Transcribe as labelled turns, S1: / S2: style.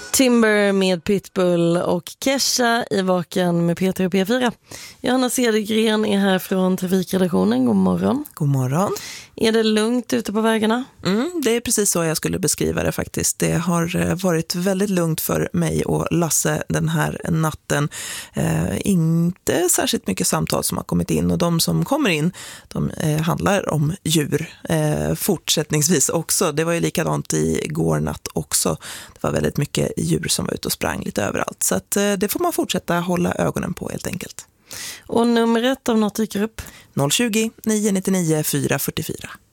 S1: Timber med Pitbull och Kesha i Vaken med Peter och P4. Johanna Cedergren är här från trafikredaktionen. God morgon.
S2: God morgon.
S1: Är det lugnt ute på vägarna?
S2: Det är precis så jag skulle beskriva det faktiskt. Det har varit väldigt lugnt för mig och Lasse den här natten. Inte särskilt mycket samtal som har kommit in, och de som kommer in, de handlar om djur fortsättningsvis också. Det var ju likadant igår natt också. Det var väldigt mycket djur som var ute och sprang lite överallt. Så att, det får man fortsätta hålla ögonen på helt enkelt.
S1: Och numret om något dyker upp?
S2: 020 999 444.